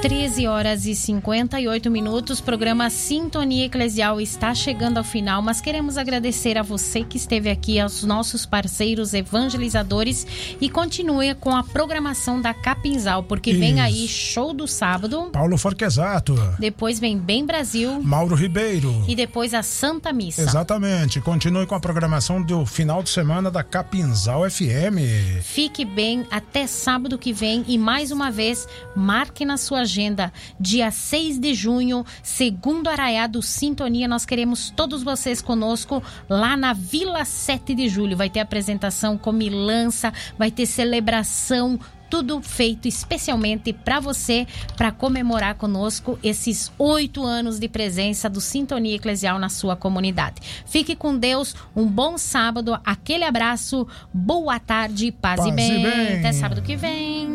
13h58. Programa Sintonia Eclesial está chegando ao final, mas queremos agradecer a você que esteve aqui, aos nossos parceiros evangelizadores, e continue com a programação da Capinzal, porque vem aí show do sábado. Paulo Forquesato. Depois vem Bem Brasil. Mauro Ribeiro. E depois a Santa Missa. Exatamente. Continue com a programação do final de semana da Capinzal FM. Fique bem até sábado que vem e mais uma vez, marque na sua agenda, dia 6 de junho, segundo Arraiado Sintonia, nós queremos todos vocês conosco lá na Vila 7 de Julho. Vai ter apresentação, comilança, vai ter celebração, tudo feito especialmente para você, para comemorar conosco esses 8 anos de presença do Sintonia Eclesial na sua comunidade. Fique com Deus, um bom sábado, aquele abraço, boa tarde, paz e bem. Até sábado que vem.